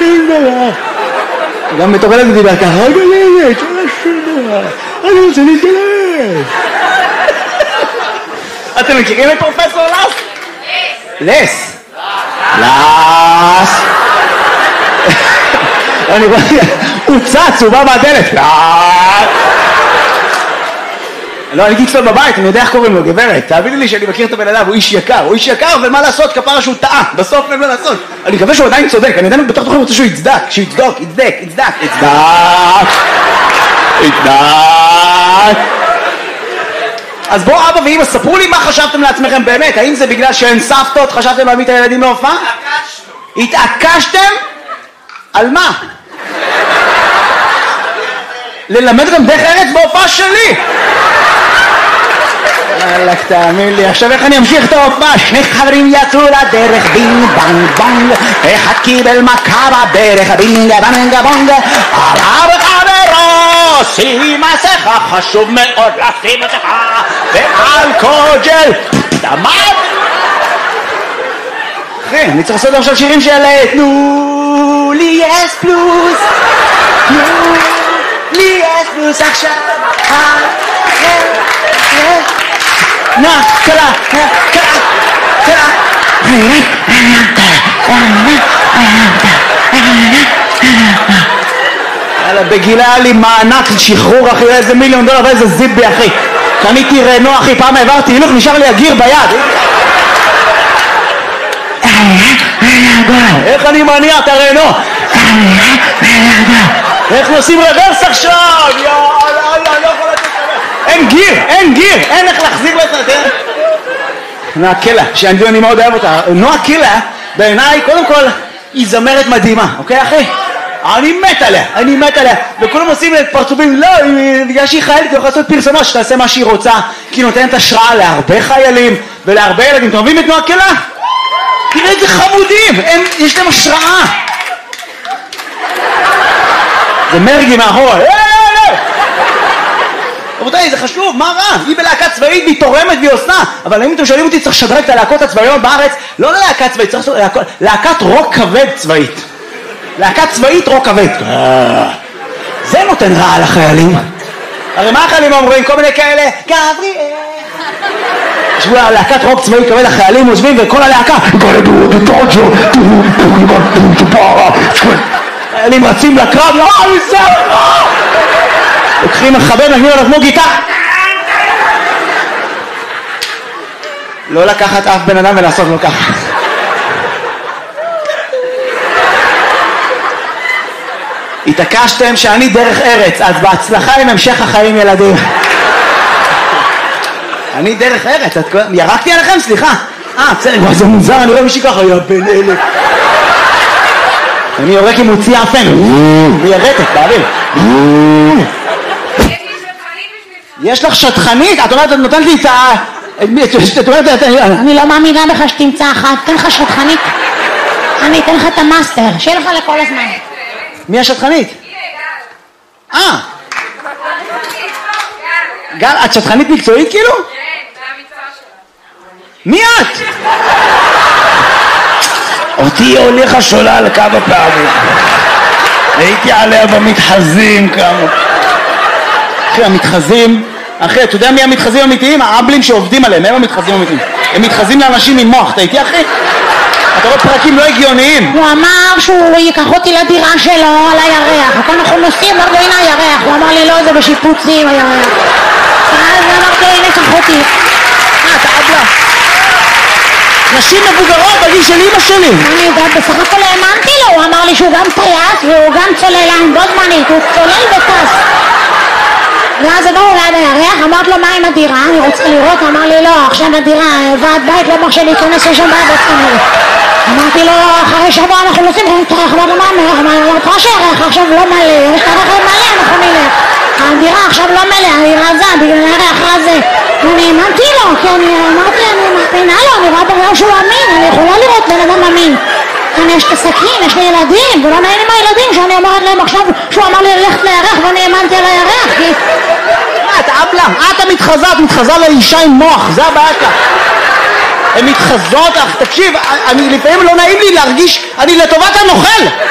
שום דבר. גם בתור ילד דיבר ככה, רגע לילד, לא שום דבר, אני רוצה להתגלש. אתם מכירים את פרופסור לס? לס. לס. הוא צץ, הוא בא מהדלת. לא, אני קיצור בבית, אני יודע איך קוראים לו, גברת, תאמיני לי שאני מכיר את הבן אדם, הוא איש יקר, ומה לעשות, כפרה שהוא טעה, בסוף אין מה לעשות. אני מקווה שהוא עדיין צודק, אני עדיין בתוך תוכן רוצה שהוא יצדק, יצדק. אז בואו אבא ואמא, ספרו לי מה חשבתם לעצמכם באמת, האם זה בגלל שאין סבתות, חשבתם להביא את הילדים להופעה? התעקשתם? על מה? ללמד גם דרך ארץ בהופעה שלי. אלק, תאמין לי, עכשיו איך אני אמשיך את ההופעה? שני חברים יצאו לדרך, בינג בנג בונג, אחד קיבל מכה בברך, בינג בנג בונג, אמר חברו, שים מסכה, חשוב מאוד לשים מסכה, ואלכוג'ל, דמד. אחי, אני צריך לעשות עכשיו שירים של תנו לי אס פלוס, תנו לי אס פלוס עכשיו, קלה. בגילה היה לי מענק שחרור אחי, איזה $1,000,000 ואיזה זיבי אחי, קניתי רנו אחי, פעם העברתי הילוך, נשאר לי הגיר ביד. איך אני מניע את הרנו? איך נוסעים רוורס עכשיו? יאללה, לא יכול לתת לך. אין גיר, אין איך להחזיר לך. נועה קילה, שאני מאוד אוהב אותה. נועה קילה, בעיניי, קודם כל, היא זמרת מדהימה, אוקיי אחי? אני מת עליה. וכולם עושים את פרצופים, לא, בגלל שהיא חיילת, היא יכולה לעשות פרסומה שתעשה מה שהיא רוצה, כי היא נותנת השראה להרבה חיילים ולהרבה ילדים. אתם אוהבים את נועה קילה? תראה איזה חמודים, יש להם השראה. זה מרגי מאחורה. רבותיי, זה חשוב, מה רע? היא בלהקה צבאית והיא תורמת והיא עושה. אבל אם אתם שואלים אותי, צריך לשדרג את הלהקות הצבאיות בארץ, לא ללהקה צבאית, צריך לעשות להקת רוק כבד צבאית. להקת צבאית רוק כבד. זה נותן רע לחיילים. הרי מה החיילים אומרים? כל מיני כאלה, גבריאל. ישבו להקת רוק צבאית כבד, החיילים עוזבים וכל הלהקה חיילים רצים לקרב, לוקחים מחבר, נגנים עליו כמו גיטה. לא לקחת אף בן אדם ולעשות לו ככה. התעקשתם שאני דרך ארץ, אז בהצלחה עם המשך החיים ילדים. אני דרך ארץ, ירקתי עליכם? סליחה. בסדר, זה מוזר, אני רואה מישהי ככה, יא בן אלה. אני יורק עם מוציא אפן, מיירטת, באוויר. יש לך שטחנית? את אומרת, את נותנת לי את ה... אני לא מאמינה בך שתמצא אחת, תן לך שטחנית. אני אתן לך את המאסטר, שיהיה לך לכל הזמן. מי השטחנית? גל, את שטחנית מקצועית כאילו? כן, זה המקצוע שלה. מי את? אותי הוליכה שולל כמה פעמים. הייתי עליה במתחזים כמה. אחי, המתחזים, אחי, אתה יודע מי המתחזים האמיתיים? האבלים שעובדים עליהם, הם המתחזים האמיתיים. הם מתחזים לאנשים עם מוח, אתה איתי אחי? אתה רואה פרקים לא הגיוניים. הוא אמר שהוא ייקח אותי לדירה שלו על הירח, וכאן אנחנו נוסעים, אמרתי, הנה הירח, הוא אמר לי, לא, זה בשיפוצים הירח. אז אמרתי, הנה, קח אותי. אתה אבלה. נשים מבוגרות בגיל של אמא שלי. אני יודעת, בסך הכל האמנתי לו, הוא אמר לי שהוא גם טייס והוא גם צוללן, בו זמנית, הוא צולל וטס. ואז עברנו ליד הירח, אמרת לו מה עם הדירה, אני רוצה לראות, אמר לי לא, עכשיו הדירה, ועד בית לא מרשה להיכנס לשם בעד עצמי. אמרתי לו, אחרי שבוע אנחנו נוסעים, אמרתי לו מה אומר, אמרתי לו שהירח עכשיו לא מלא, יש את הרכב מלא, אנחנו נלך. הדירה עכשיו לא מלא, היא רזה, בגלל הירח רזה. ואני האמנתי לו, כי אני אמרתי, אני מאמינה לו, אני רואה בריאו שהוא אמין, אני יכולה לראות בן אדם אמין. אני יש את הסכין, יש לי ילדים, ולא נעים עם הילדים שאני אומרת להם עכשיו שהוא אמר לי ללכת לירח ואני האמנתי על הירח, כי... את אבלה, את מתחזה לאישה עם מוח, זה הבעיה שלך. הן מתחזות, תקשיב, לפעמים לא נעים לי להרגיש, אני לטובת הנוכל.